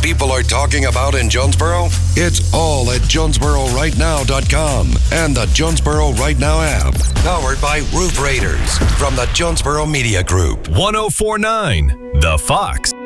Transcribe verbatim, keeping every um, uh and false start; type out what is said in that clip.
people are talking about in Jonesboro? It's all at Jonesboro Right Now dot com and the Jonesboro Right Now app. Powered by Roof Raiders from the Jonesboro Media Group. one oh four point nine The Fox.